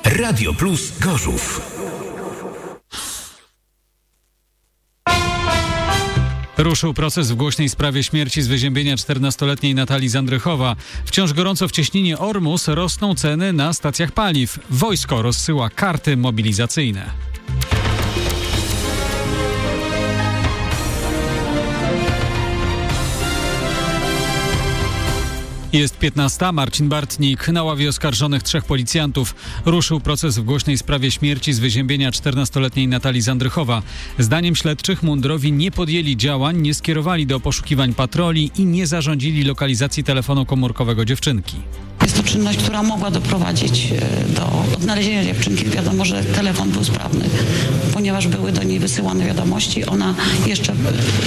Radio Plus Gorzów. Ruszył proces w głośnej sprawie śmierci z wyziębienia 14-letniej Natalii Zandrychowa. Wciąż gorąco w cieśninie Ormus rosną ceny na stacjach paliw. Wojsko rozsyła karty mobilizacyjne. Jest 15. Marcin Bartnik. Na ławie oskarżonych 3 policjantów. Ruszył proces w głośnej sprawie śmierci z wyziębienia 14-letniej Natalii Zandrychowa. Zdaniem śledczych mundurowi nie podjęli działań, nie skierowali do poszukiwań patroli i nie zarządzili lokalizacji telefonu komórkowego dziewczynki. Jest to czynność, która mogła doprowadzić do odnalezienia dziewczynki. Wiadomo, że telefon był sprawny, ponieważ były do niej wysyłane wiadomości. Ona jeszcze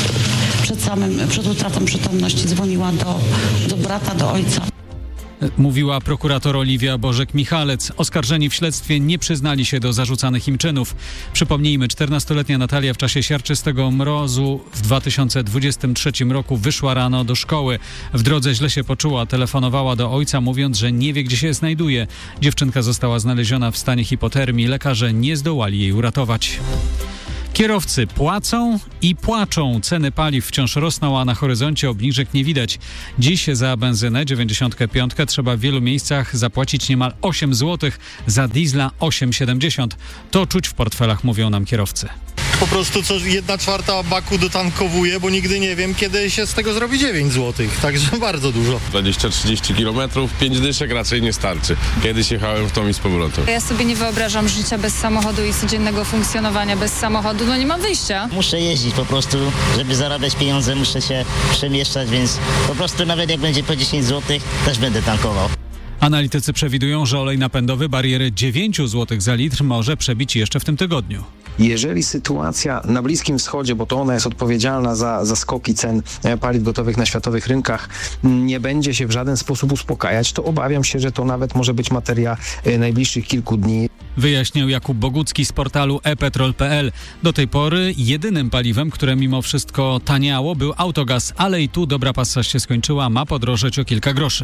przed utratą przytomności dzwoniła do brata, do ojca. Mówiła prokurator Oliwia Bożek-Michalec. Oskarżeni w śledztwie nie przyznali się do zarzucanych im czynów. Przypomnijmy, 14-letnia Natalia w czasie siarczystego mrozu w 2023 roku wyszła rano do szkoły. W drodze źle się poczuła, telefonowała do ojca, mówiąc, że nie wie, gdzie się znajduje. Dziewczynka została znaleziona w stanie hipotermii. Lekarze nie zdołali jej uratować. Kierowcy płacą i płaczą. Ceny paliw wciąż rosną, a na horyzoncie obniżek nie widać. Dziś za benzynę 95 trzeba w wielu miejscach zapłacić niemal 8 zł, za diesla 8,70. To czuć w portfelach, mówią nam kierowcy. Po prostu co 1/4 baku dotankowuję, bo nigdy nie wiem, kiedy się z tego zrobi 9 zł. Także bardzo dużo. 20-30 km, 5 dyszek raczej nie starczy. Kiedyś jechałem w tą i z powrotem. Ja sobie nie wyobrażam życia bez samochodu i codziennego funkcjonowania bez samochodu. No nie mam wyjścia. Muszę jeździć po prostu, żeby zarabiać pieniądze, muszę się przemieszczać, więc po prostu nawet jak będzie po 10 zł, też będę tankował. Analitycy przewidują, że olej napędowy barierę 9 zł za litr może przebić jeszcze w tym tygodniu. Jeżeli sytuacja na Bliskim Wschodzie, bo to ona jest odpowiedzialna za skoki cen paliw gotowych na światowych rynkach, nie będzie się w żaden sposób uspokajać, to obawiam się, że to nawet może być materia najbliższych kilku dni. Wyjaśniał Jakub Bogucki z portalu ePetrol.pl. Do tej pory jedynym paliwem, które mimo wszystko taniało, był autogaz, ale i tu dobra pasa się skończyła, ma podrożeć o kilka groszy.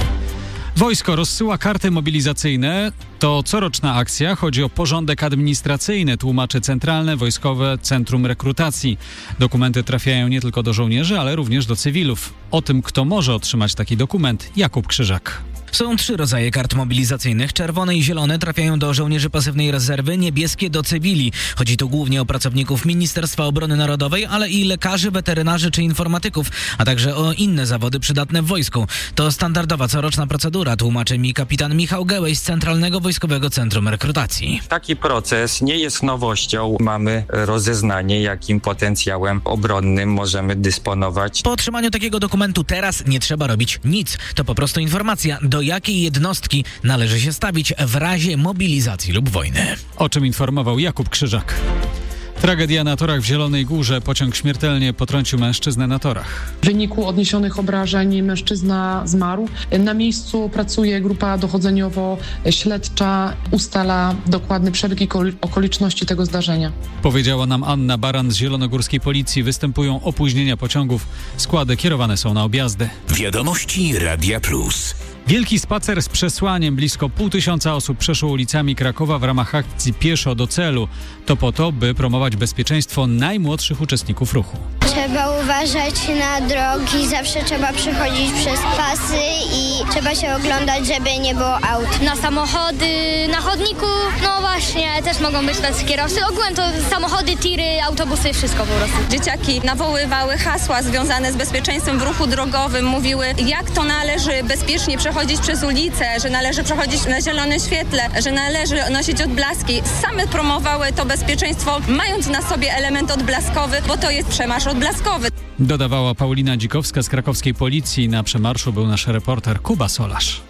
Wojsko rozsyła karty mobilizacyjne. To coroczna akcja. Chodzi o porządek administracyjny, tłumaczy Centralne Wojskowe Centrum Rekrutacji. Dokumenty trafiają nie tylko do żołnierzy, ale również do cywilów. O tym, kto może otrzymać taki dokument, Jakub Krzyżak. Są 3 rodzaje kart mobilizacyjnych. Czerwone i zielone trafiają do żołnierzy pasywnej rezerwy, niebieskie do cywili. Chodzi tu głównie o pracowników Ministerstwa Obrony Narodowej, ale i lekarzy, weterynarzy czy informatyków, a także o inne zawody przydatne w wojsku. To standardowa coroczna procedura, tłumaczy mi kapitan Michał Gełeś z Centralnego Wojskowego Centrum Rekrutacji. Taki proces nie jest nowością. Mamy rozeznanie, jakim potencjałem obronnym możemy dysponować. Po otrzymaniu takiego dokumentu teraz nie trzeba robić nic. To po prostu informacja, do jakiej jednostki należy się stawić w razie mobilizacji lub wojny. O czym informował Jakub Krzyżak. Tragedia na torach w Zielonej Górze. Pociąg śmiertelnie potrącił mężczyznę na torach. W wyniku odniesionych obrażeń mężczyzna zmarł. Na miejscu pracuje grupa dochodzeniowo-śledcza. Ustala dokładny przebieg i okoliczności tego zdarzenia. Powiedziała nam Anna Baran z Zielonogórskiej Policji. Występują opóźnienia pociągów. Składy kierowane są na objazdy. Wiadomości Radia Plus. Wielki spacer z przesłaniem. Blisko 500 osób przeszło ulicami Krakowa w ramach akcji Pieszo do celu. To po to, by promować bezpieczeństwo najmłodszych uczestników ruchu. Trzeba uważać na drogi, zawsze trzeba przechodzić przez pasy i trzeba się oglądać, żeby nie było aut. Na samochody, na chodniku, no właśnie, też mogą być tacy kierowcy. Ogółem to samochody, tiry, autobusy, wszystko po prostu. Dzieciaki nawoływały hasła związane z bezpieczeństwem w ruchu drogowym, mówiły, jak to należy bezpiecznie przechodzić przez ulicę, że należy przechodzić na zielonym świetle, że należy nosić odblaski. Same promowały to bezpieczeństwo, mając na sobie element odblaskowy, bo to jest przemarsz odblaskowy. Dodawała Paulina Dzikowska z krakowskiej policji. Na przemarszu był nasz reporter Kuba Solarz.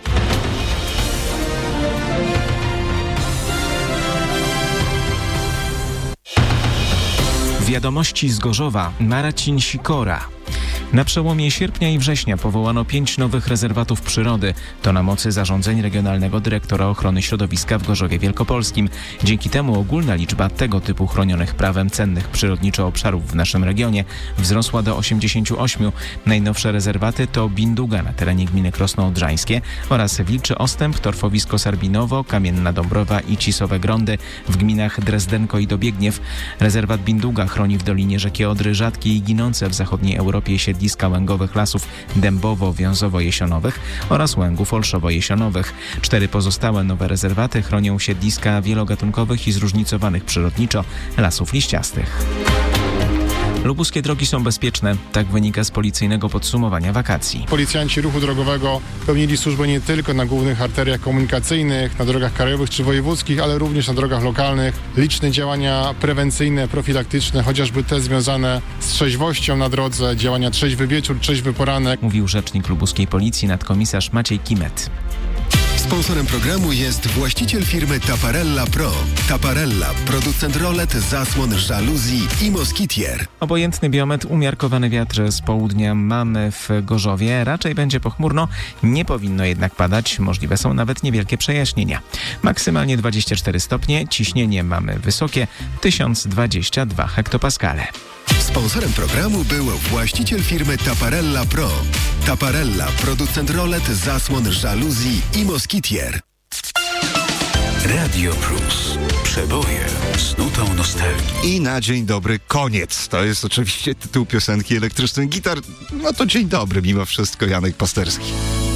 Wiadomości z Gorzowa. Marcin Sikora. Na przełomie sierpnia i września powołano 5 nowych rezerwatów przyrody. To na mocy zarządzeń Regionalnego Dyrektora Ochrony Środowiska w Gorzowie Wielkopolskim. Dzięki temu ogólna liczba tego typu chronionych prawem cennych przyrodniczo obszarów w naszym regionie wzrosła do 88. Najnowsze rezerwaty to Binduga na terenie gminy Krosno-Odrzańskie oraz Wilczy Ostęp, Torfowisko Sarbinowo, Kamienna Dąbrowa i Cisowe Grądy w gminach Drezdenko i Dobiegniew. Rezerwat Binduga chroni w dolinie rzeki Odry rzadkie i ginące w zachodniej Europie siedliska łęgowych lasów dębowo-wiązowo-jesionowych oraz łęgów olszowo-jesionowych. 4 pozostałe nowe rezerwaty chronią siedliska wielogatunkowych i zróżnicowanych przyrodniczo lasów liściastych. Lubuskie drogi są bezpieczne, tak wynika z policyjnego podsumowania wakacji. Policjanci ruchu drogowego pełnili służbę nie tylko na głównych arteriach komunikacyjnych, na drogach krajowych czy wojewódzkich, ale również na drogach lokalnych. Liczne działania prewencyjne, profilaktyczne, chociażby te związane z trzeźwością na drodze, działania trzeźwy wieczór, trzeźwy poranek. Mówił rzecznik lubuskiej policji nadkomisarz Maciej Kimet. Sponsorem programu jest właściciel firmy Taparella Pro. Taparella, producent rolet, zasłon, żaluzji i moskitier. Obojętny biometr, umiarkowany wiatr z południa mamy w Gorzowie. Raczej będzie pochmurno, nie powinno jednak padać. Możliwe są nawet niewielkie przejaśnienia. Maksymalnie 24 stopnie, ciśnienie mamy wysokie, 1022 hektopaskale. Sponsorem programu był właściciel firmy Taparella Pro. Taparella, producent rolet, zasłon, żaluzji i moskitier. Radio Plus. Przeboje z nutą nostalgii. I na dzień dobry koniec. To jest oczywiście tytuł piosenki Elektrycznych Gitar. No to dzień dobry mimo wszystko, Janek Pasterski.